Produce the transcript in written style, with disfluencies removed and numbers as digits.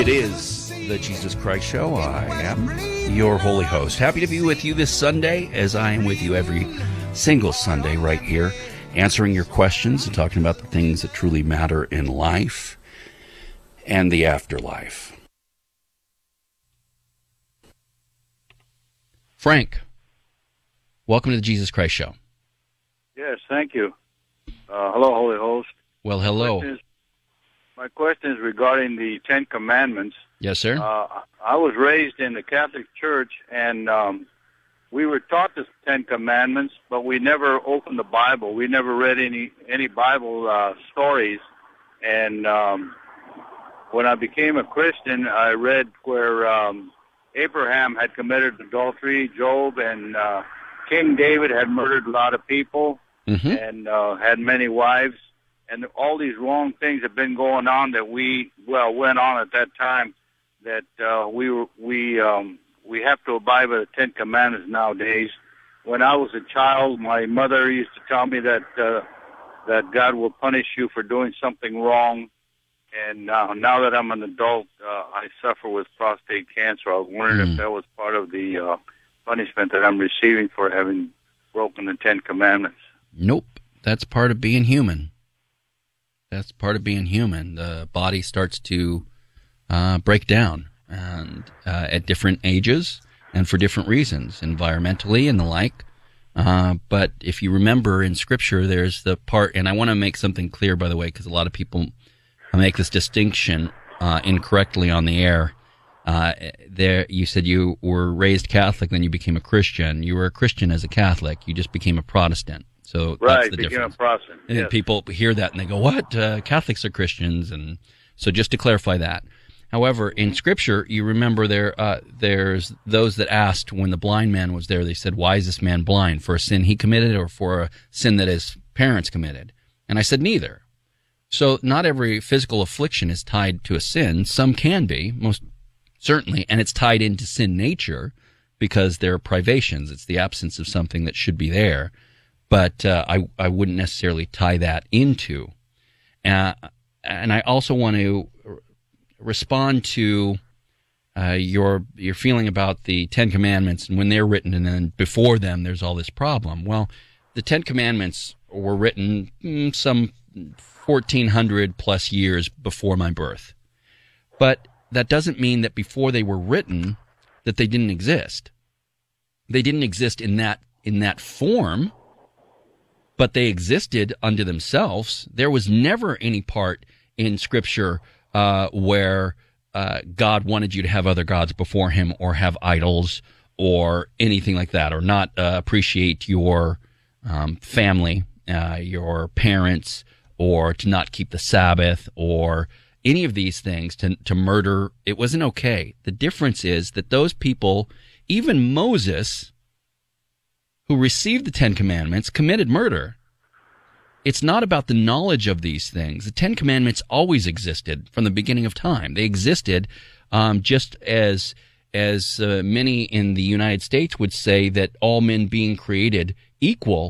It is the Jesus Christ Show. I am your holy host. Happy to be with you this Sunday, as I am with you every single Sunday right here, answering your questions and talking about the things that truly matter in life and the afterlife. Frank, welcome to the Jesus Christ Show. Yes, thank you. Hello, Holy Host. Well, hello. My question is regarding the Ten Commandments. Yes, sir. I was raised in the Catholic Church, and we were taught the Ten Commandments, but we never opened the Bible. We never read any Bible stories. And when I became a Christian, I read where Abraham had committed adultery, Job, and King David had murdered a lot of people and had many wives. And all these wrong things have been going on that went on at that time, that we have to abide by the Ten Commandments nowadays. When I was a child, my mother used to tell me that God will punish you for doing something wrong. And now that I'm an adult, I suffer with prostate cancer. I was wondering if that was part of the punishment that I'm receiving for having broken the Ten Commandments. Nope. That's part of being human. That's part of being human. The body starts to break down, and at different ages and for different reasons, environmentally and the like. But if you remember in Scripture, there's the part, and I want to make something clear, by the way, because a lot of people make this distinction incorrectly on the air. There, you said you were raised Catholic, then you became a Christian. You were a Christian as a Catholic. You just became a Protestant. So that's the difference. A Protestant. Yes. People hear that and they go, "What? Catholics are Christians?" And so, just to clarify that. However, in Scripture, you remember there's those that asked when the blind man was there. They said, "Why is this man blind? For a sin he committed, or for a sin that his parents committed?" And I said, "Neither." So, not every physical affliction is tied to a sin. Some can be, most certainly, and it's tied into sin nature because there are privations. It's the absence of something that should be there. But I wouldn't necessarily tie that into. And I also want to respond to your feeling about the Ten Commandments and when they're written, and then before them there's all this problem. Well, the Ten Commandments were written some 1,400 plus years before my birth. But that doesn't mean that before they were written that they didn't exist. They didn't exist in that form. But they existed unto themselves. There was never any part in Scripture where God wanted you to have other gods before him, or have idols, or anything like that, or not appreciate your family, your parents, or to not keep the Sabbath, or any of these things, to murder. It wasn't okay. The difference is that those people, even Moses, who received the Ten Commandments, committed murder. It's not about the knowledge of these things. The Ten Commandments always existed from the beginning of time. They existed just as many in the United States would say that all men being created equal